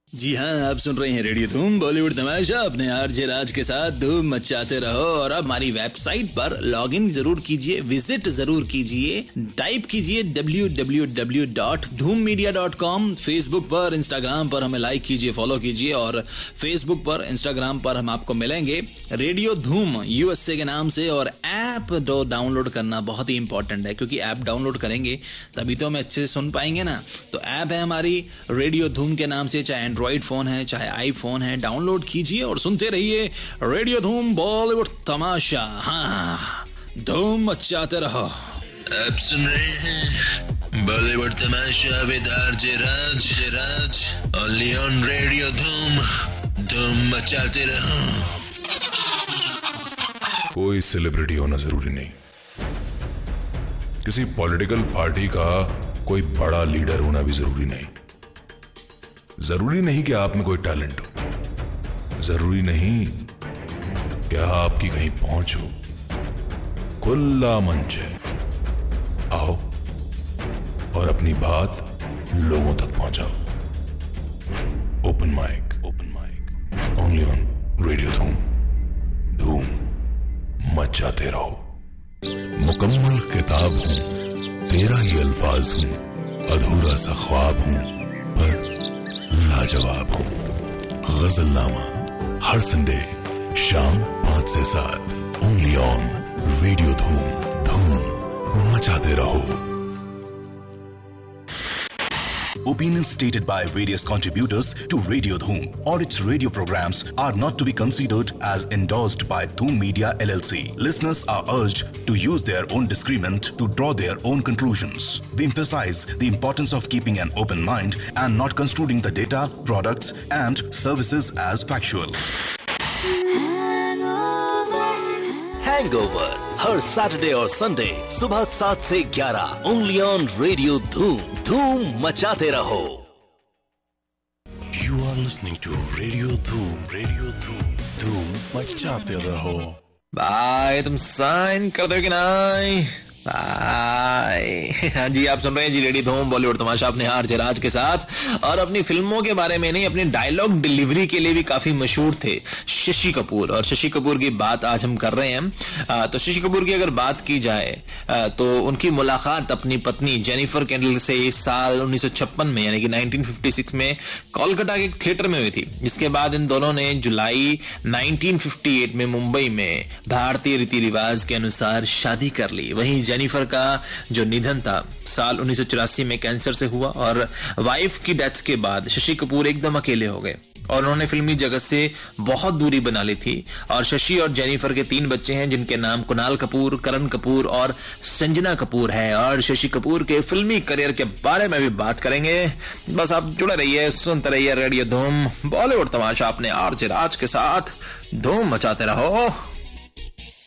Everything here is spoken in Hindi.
जी हाँ, आप सुन रहे हैं रेडियो धूम बॉलीवुड तमाशा अपने आरजे राज के साथ धूम मचाते रहो। और अब हमारी वेबसाइट पर लॉगिन जरूर कीजिए, विजिट जरूर कीजिए, टाइप कीजिए www.dhoommedia.com। फेसबुक पर, इंस्टाग्राम पर हमें लाइक कीजिए, फॉलो कीजिए। और फेसबुक पर, इंस्टाग्राम पर हम आपको मिलेंगे रेडियो धूम USA के नाम से। और ऐप डाउनलोड करना बहुत ही इंपॉर्टेंट है, क्योंकि ऐप डाउनलोड करेंगे तभी तो हम अच्छे से सुन पाएंगे ना। तो ऐप है हमारी रेडियो धूम के नाम से, चाहे एंड्रॉइड फोन है चाहे आईफोन है, डाउनलोड कीजिए और सुनते रहिए रेडियो धूम बॉलीवुड तमाशा। हाँ, धूम मचाते रहो। आप सुन रहे हैं बॉलीवुड तमाशा with RJ Raj only on radio धूम। धूम मचाते रहो। कोई सेलिब्रिटी होना जरूरी नहीं, किसी पॉलिटिकल पार्टी का कोई बड़ा लीडर होना भी जरूरी नहीं। जरूरी नहीं कि आप में कोई टैलेंट हो, जरूरी नहीं कि आपकी कहीं पहुंच हो। खुला मंच है, आओ और अपनी बात लोगों तक पहुंचाओ। Open mic only on radio धूम। धूम मचाते रहो। मुकम्मल किताब हूं, तेरा ही अल्फाज हूं, अधूरा सा ख्वाब हूं पर लाजवाब हूं। गजलनामा हर संडे शाम 5 से 7 ओनली ऑन रेडियो धूम। धूम मचाते रहो। Opinions stated by various contributors to Radio Dhoom or its radio programs are not to be considered as endorsed by Dhoom Media LLC. Listeners are urged to use their own discernment to draw their own conclusions. We emphasize the importance of keeping an open mind and not construing the data, products and services as factual. Hangover her Saturday और संडे सुबह 7 से 11 ओनली ऑन रेडियो धूम। धूम मचाते रहो। You are listening to radio धूम। धूम मचाते रहो। बाय, तुम साइन कर दो कि नहीं? हाँ जी, आप सुन रहे हैं जी रेडियो धूम बॉलीवुड तमाशा अपने आरजे राज के साथ। और अपनी फिल्मों के बारे में नहीं, अपनी डायलॉग डिलीवरी के लिए भी काफी मशहूर थे शशि कपूर। और शशि कपूर की बात आज हम कर रहे हैं। तो शशि कपूर की अगर बात की जाए तो उनकी मुलाकात अपनी पत्नी जेनिफर कैंडल से साल 1956 में यानी कि 1956 में कोलकाता के थिएटर में हुई थी। जिसके बाद इन दोनों ने जुलाई 1958 में मुंबई में भारतीय रीति रिवाज के अनुसार शादी कर ली। वहीं जेनिफर का जो निधन था साल 1984 में कैंसर से हुआ। और वाइफ की डेथ के बाद शशि कपूर एकदम अकेले हो गए और उन्होंने फिल्मी जगत से बहुत दूरी बना ली थी। और शशि और जेनिफर के 3 बच्चे हैं, जिनके नाम कुणाल कपूर, करण कपूर और संजना कपूर है। और शशि कपूर के फिल्मी करियर के बारे में भी बात करेंगे। बस आप जुड़े रहिए, सुनते रहिए रेडियो धूम बॉलीवुड तमाशा अपने आरजे राज के साथ। धूम मचाते रहो।